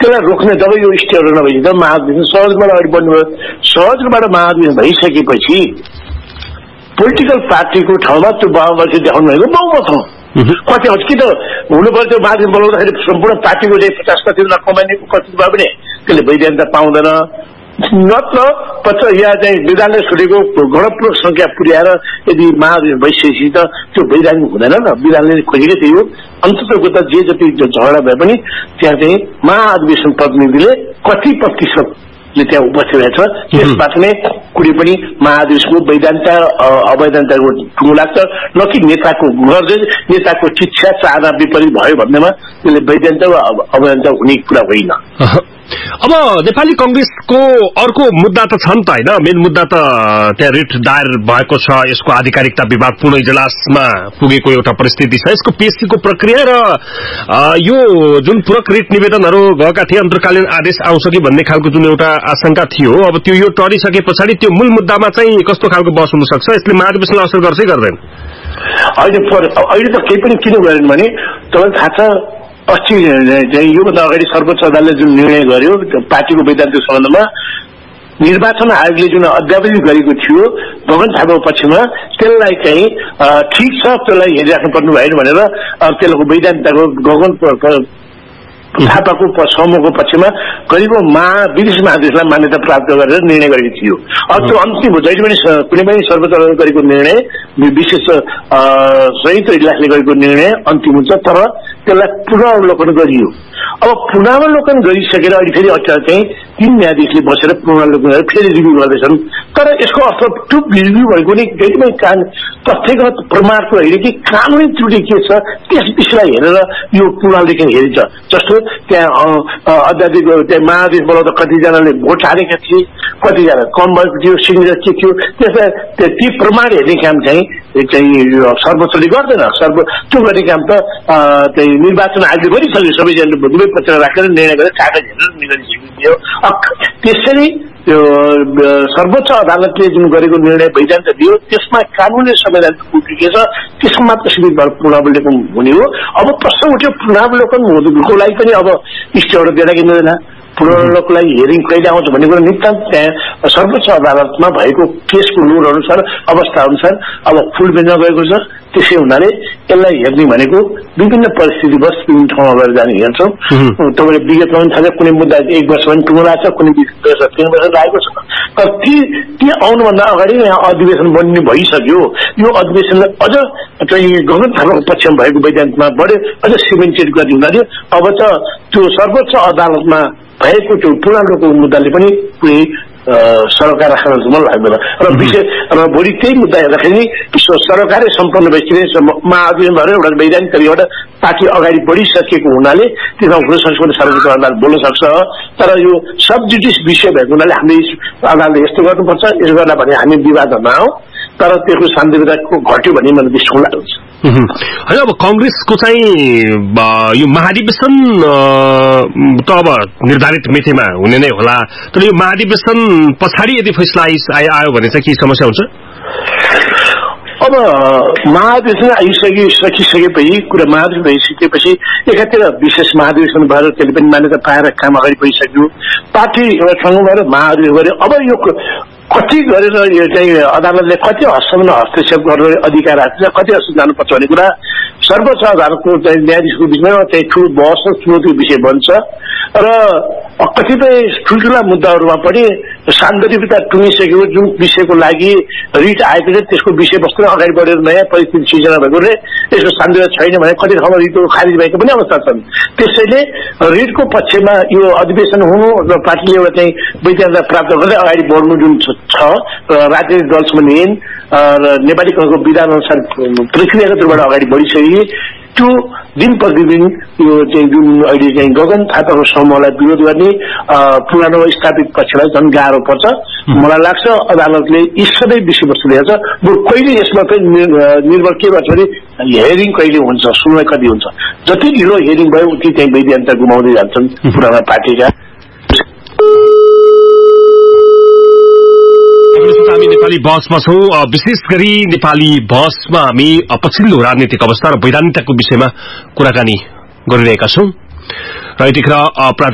त्यसलाई रोक्ने जब यो स्टेहरू नभएपछि त महाधिवेशन सहजबाट अगाडि बढ्नुभयो। सहजबाट महाधिवेशन भइसकेपछि पोलिटिकल पार्टीको ठाउँमा त्यो बहुमत देखाउनु भएको बहुमत हो। कति कि त हुनु पर्थ्यो महाधिवेशन बोलाउँदाखेरि सम्पूर्ण पार्टीको 50% कमाउने उपस्थित भयो भने त्यसले वैधानिकता पाउँदैन। नत्र यहाँ चाहिँ विधानले छुटेको गणपूर्वक संख्या पुर्याएर यदि महाधिवेशन भइसकेपछि त त्यो वैधानिक हुँदैन न। विधानले खोजेकै त्यही हो। अन्ततको त जे जति झगडा भए पनि त्यहाँ चाहिँ महाधिवेशन प्रतिनिधिले कति प्रतिशतले त्यहाँ उपस्थित रहेछ त्यसबाट नै कुनै पनि महाधिवेशनको वैधानिकता अवैधानिकताको ठुलो लाग्छ। न कि नेताको इच्छा चाहना विपरीत भयो भन्नेमा त्यसले वैधानिकता अवैधानिकता हुने कुरा होइन। अब नेपाली कांग्रेसको अर्को मुद्दा त छ नि त हैन। मेन मुद्दा त त्यहाँ रिट दायर भएको छ। यसको आधिकारिकता विवाद पूर्ण इजलासमा पुगेको एउटा परिस्थिति छ। यसको पेशीको प्रक्रिया र यो जुन पूरक रिट निवेदनहरू गएका थिए अन्तर्कालीन आदेश आउँछ कि भन्ने खालको जुन एउटा आशंका थियो, अब त्यो यो टरिसके पछाडि त्यो मूल मुद्दामा चाहिँ कस्तो खालको बहस हुन सक्छ? यसले महाधिवेशनलाई असर गर्छ कि गर्दैन? अहिले त केही पनि किन गरेन भने तपाईलाई थाहा छ अस्ति चाहिँ योभन्दा अगाडि सर्वोच्च अदालतले जुन निर्णय गर्यो पार्टीको वैधानिक सम्बन्धमा निर्वाचन आयोगले जुन अध्यादेश गरेको थियो गगन थापाको पक्षमा त्यसलाई चाहिँ ठिक छ त्यसलाई हेरिराख्नु पर्नु भएन भनेर त्यसको वैधानिकताको गगन थापाको समूहको पक्षमा करिब विदेश महादेशलाई मान्यता प्राप्त गरेर निर्णय गरेको थियो। अब त्यो अन्तिम हो। जहिले पनि कुनै पनि सर्वोच्च अदालतले गरेको निर्णय विशेष संयुक्त इजलासले गरेको निर्णय अन्तिम हुन्छ। तर त्यसलाई पुनरावलोकन गरियो। अब पुनरावलोकन गरिसकेर अहिले फेरि चाहिँ 3 न्यायाधीशले बसेर पुनरावलोकन गरेर फेरि रिभ्यू गर्दैछन्। तर यसको अर्थ त्यो रिभ्यू भएको नै कहिलेमै तथ्यगत प्रमाणको होइन कि कानुनी त्रुटि के छ त्यस विषयलाई हेरेर यो पुनरावलोकन हेरिन्छ। जस्तो त्यहाँ अध्यादेश त्यहाँ महादेश बोलाउँदा कतिजनाले भोट हारेका थिए, कतिजना कम भएको थियो, सिग्नेचर के थियो, त्यसलाई ती प्रमाण हेर्ने काम चाहिँ सर्वोच्चले गर्दैन। त्यो गर्ने काम त चाहिँ निर्वाचन आयोगले गरिसक्यो। सबैजनाले दुवै पत्र राखेर निर्णय गरेर कागज हेरेर निर्णय थियो। त्यसरी त्यो सर्वोच्च अदालतले जुन गरेको निर्णय वैधानिकता दियो त्यसमा कानुनी संवैधानिक त्रुटि के छ त्यसमा मात्र सीमित भएर पुनरावलोकन हुने हो। अब प्रश्न उठ्यो पुनरावलोकन हुनुको लागि पनि अब स्टेबाट देला कि मिल्दैन? पुनरावलोकनको लागि हेरिङ कहिले आउँछ भन्ने कुरा नितान्त त्यहाँ सर्वोच्च अदालतमा भएको केसको लोड अनुसार अवस्था अनुसार अब फुल बेन्चमा गएको छ। त्यसै हुनाले यसलाई हेर्ने भनेको विभिन्न परिस्थितिवश विभिन्न ठाउँमा गएर जाने हेर्छौँ। तपाईँले विगतमा पनि थाहा छ कुनै मुद्दा 1 वर्ष पनि टुङ्गो लाग्छ, कुनै 3 वर्ष लागेको छ। तर ती आउनुभन्दा अगाडि यहाँ अधिवेशन बन्ने भइसक्यो। यो अधिवेशनलाई अझ चाहिँ गगन थापाको पक्षमा भएको वैधानिकमा बढ्यो, अझ सिमेन्टेड गर्ने हुनाले अब त त्यो सर्वोच्च अदालतमा भएको त्यो पुरानोको मुद्दाले पनि कुनै सरकार राख्न मन लाग्दैन। र विशेष र भोलि त्यही मुद्दा हेर्दाखेरि सरकारै सम्पन्न भइसके महाधिवेशन भएर एउटा वैधानिक तरिकाबाट पार्टी अगाडि बढिसकेको हुनाले त्यसमा हुन सक्छ भने सर्वोच्च अदालत बोल्न सक्छ। तर यो सब जुडिस विषय भएको हुनाले हामीले अदालतले यस्तो गर्नुपर्छ यसो गर्ला भने हामी विवादमा आऊ। तर त्यसको शान्तिको घट्यो भने मलाई विश्वास लाग्छ। होइन अब कांग्रेसको चाहिँ यो महाधिवेशन त अब निर्धारित मितिमा हुने नै होला। तर यो महाधिवेशन पछाडि यदि फैसला आयो भने चाहिँ के समस्या हुन्छ? अब महाधिवेशन सकिसकेपछि कुरा महाधिवेशन भइसकेपछि एकातिर विशेष महाधिवेशन भएर त्यसले पनि मान्यता पाएर काम अगाडि बढिसक्यो। पार्टी एउटा ठाउँमा भएर महाधिवेशन गर्यो। अब यो कति गरेर यो चाहिँ अदालतले कति हदसम्म हस्तक्षेप गर्ने अधिकार राख्छ, कति हदसम्म जानुपर्छ भन्ने कुरा सर्वोच्च अदालतको चाहिँ न्यायाधीशको बिचमा चाहिँ ठुलो बहस र चुनौतीको विषय बन्छ। र कतिपय ठुल्ठुला मुद्दाहरूमा पनि सान्दर्भिकता टुङ्गिसकेको जुन विषयको लागि रिट आएको छ त्यसको विषयवस्तु अगाडि बढेर नयाँ परिस्थिति सिर्जना भएकोले यसको सान्दर्भिकता छैन भने कति ठाउँमा रिटको खारिज भएको पनि अवस्था छन्। त्यसैले रिटको पक्षमा यो अधिवेशन हुनु र पार्टीले एउटा चाहिँ वैधानिकता प्राप्त गर्दै अगाडि बढ्नु जुन छ राजनीतिक दलसम्म र नेपाली कांग्रेसको विधान अनुसार प्रक्रियागत रूपबाट अगाडि बढिसके त्यो दिन प्रतिदिन यो चाहिँ जुन अहिले चाहिँ गगन थापाको समूहलाई विरोध गर्ने पुरानो स्थापित पक्षलाई झन् गाह्रो पर्छ। मलाई लाग्छ अदालतले यी सबै विषयवस्तु लिएर कहिले यसमा चाहिँ निर्भर के गर्छ भने हियरिङ कहिले हुन्छ, सुनवाई कति हुन्छ। जति ढिलो हियरिङ भयो उति चाहिँ वैधानिकता गुमाउँदै जान्छन् पुराना पार्टीका। हामी नेपाली बहसमा छौं। विशेष गरी नेपाली बहसमा हामी पछिल्लो राजनीतिक अवस्था र वैधानिकताको विषयमा कुराकानी गरिरहेका छौं र यतिखेर